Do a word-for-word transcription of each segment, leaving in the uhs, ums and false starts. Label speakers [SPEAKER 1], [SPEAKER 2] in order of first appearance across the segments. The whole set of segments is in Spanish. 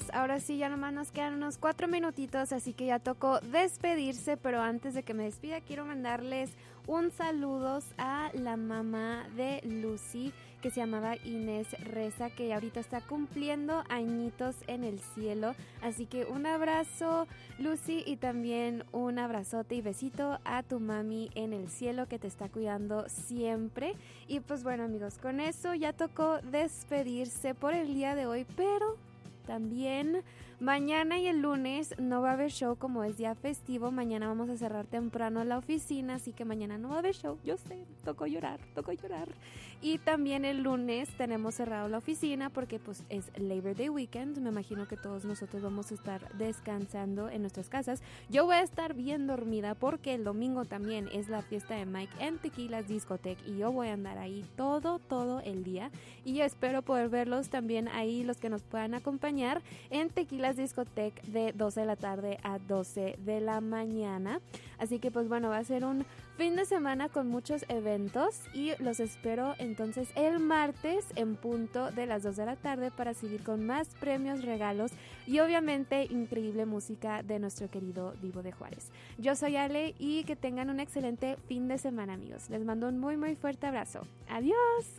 [SPEAKER 1] amigos, ahora sí ya nomás nos quedan unos cuatro minutitos, así que ya tocó despedirse, pero antes de que me despida quiero mandarles un saludo a la mamá de Lucy, que se llamaba Inés Reza, que ahorita está cumpliendo añitos en el cielo, así que un abrazo, Lucy, y también un abrazote y besito a tu mami en el cielo, que te está cuidando siempre. Y pues bueno, amigos, con eso ya tocó despedirse por el día de hoy, pero también mañana y el lunes no va a haber show, como es día festivo. Mañana vamos a cerrar temprano la oficina, así que mañana no va a haber show. Yo sé, tocó llorar, tocó llorar. Y también el lunes tenemos cerrado la oficina porque pues es Labor Day Weekend. Me imagino que todos nosotros vamos a estar descansando en nuestras casas. Yo voy a estar bien dormida porque el domingo también es la fiesta de Mike en Tequilas Discotech y yo voy a andar ahí todo, todo el día. Y yo espero poder verlos también ahí, los que nos puedan acompañar en Tequilas Discotech de doce de la tarde a doce de la mañana. Así que pues bueno, va a ser un fin de semana con muchos eventos y los espero entonces el martes en punto de las dos de la tarde para seguir con más premios, regalos y obviamente increíble música de nuestro querido Divo de Juárez. Yo soy Ale y que tengan un excelente fin de semana, amigos. Les mando un muy muy fuerte abrazo. Adiós.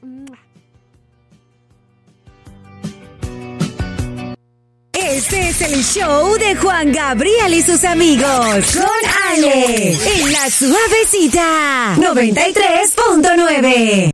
[SPEAKER 2] Este es el show de Juan Gabriel y sus amigos. Con Ale. En la suavecita. noventa y tres punto nueve.